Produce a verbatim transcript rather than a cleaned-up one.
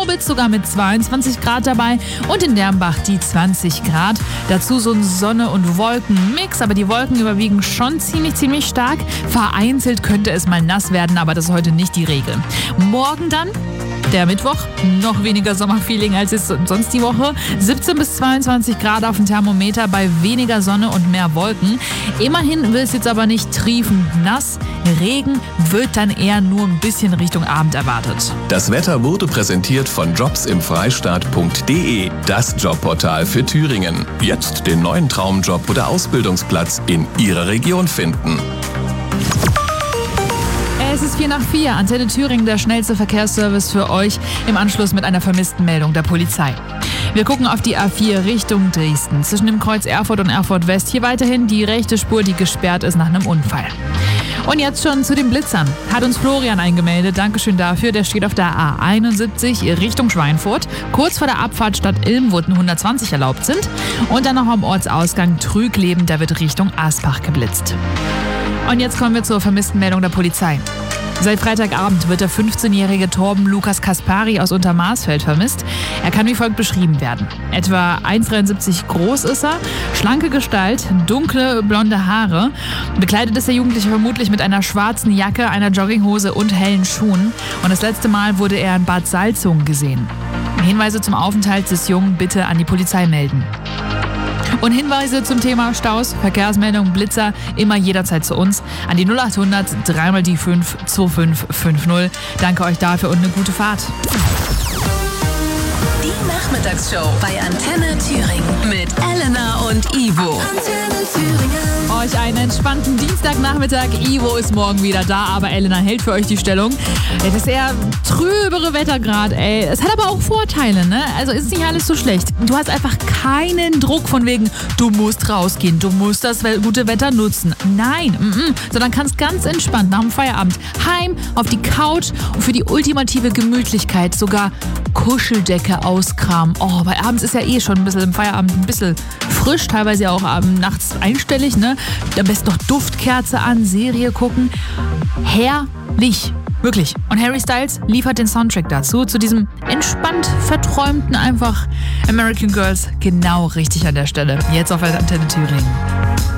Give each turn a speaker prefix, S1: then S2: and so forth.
S1: Grobitz sogar mit zweiundzwanzig Grad dabei und in Dernbach die zwanzig Grad. Dazu so ein Sonne- und Wolkenmix, aber die Wolken überwiegen schon ziemlich, ziemlich stark. Vereinzelt könnte es mal nass werden, aber das ist heute nicht die Regel. Morgen dann der Mittwoch, noch weniger Sommerfeeling als es sonst die Woche. siebzehn bis zweiundzwanzig Grad auf dem Thermometer bei weniger Sonne und mehr Wolken. Immerhin wird es jetzt aber nicht triefend nass. Regen wird dann eher nur ein bisschen Richtung Abend erwartet.
S2: Das Wetter wurde präsentiert von jobs im freistaat punkt de, das Jobportal für Thüringen. Jetzt den neuen Traumjob oder Ausbildungsplatz in Ihrer Region finden.
S1: Es ist vier nach vier. Antenne Thüringen, der schnellste Verkehrsservice für euch im Anschluss mit einer vermissten Meldung der Polizei. Wir gucken auf die A vier Richtung Dresden. Zwischen dem Kreuz Erfurt und Erfurt West hier weiterhin die rechte Spur, die gesperrt ist nach einem Unfall. Und jetzt schon zu den Blitzern. Hat uns Florian eingemeldet. Dankeschön dafür. Der steht auf der A einundsiebzig Richtung Schweinfurt. Kurz vor der Abfahrt Stadt Ilm, wo hundertzwanzig erlaubt sind. Und dann noch am Ortsausgang Trügleben. Da wird Richtung Aspach geblitzt. Und jetzt kommen wir zur vermissten Meldung der Polizei. Seit Freitagabend wird der fünfzehnjährige Torben Lukas Kaspari aus Untermarsfeld vermisst. Er kann wie folgt beschrieben werden. Etwa eins Komma dreiundsiebzig groß ist er, schlanke Gestalt, dunkle blonde Haare. Bekleidet ist der Jugendliche vermutlich mit einer schwarzen Jacke, einer Jogginghose und hellen Schuhen. Und das letzte Mal wurde er in Bad Salzungen gesehen. Hinweise zum Aufenthalt des Jungen bitte an die Polizei melden. Und Hinweise zum Thema Staus, Verkehrsmeldungen, Blitzer immer jederzeit zu uns an die null achthundert drei mal die fünf zwei fünf fünf null. Danke euch dafür und eine gute Fahrt.
S3: Die Nachmittagsshow bei Antenne Thüringen mit Elena und Ivo. Antenne Thüringen.
S1: Euch einen entspannten Dienstagnachmittag. Ivo ist morgen wieder da, aber Elena hält für euch die Stellung. Das ist eher trübere Wetter gerade, ey. Es hat aber auch Vorteile, ne? Also ist nicht alles so schlecht. Du hast einfach keinen Druck von wegen, du musst rausgehen, du musst das gute Wetter nutzen. Nein, m-m, sondern kannst ganz entspannt nach dem Feierabend heim auf die Couch und für die ultimative Gemütlichkeit sogar Kuscheldecke auskramen. Oh, weil abends ist ja eh schon ein bisschen im Feierabend ein bisschen frisch, teilweise auch abends nachts einstellig, ne? Am besten noch Duftkerze an, Serie gucken. Herrlich. Wirklich. Und Harry Styles liefert den Soundtrack dazu, zu diesem entspannt verträumten einfach American Girls, genau richtig an der Stelle. Jetzt auf Antenne Thüringen.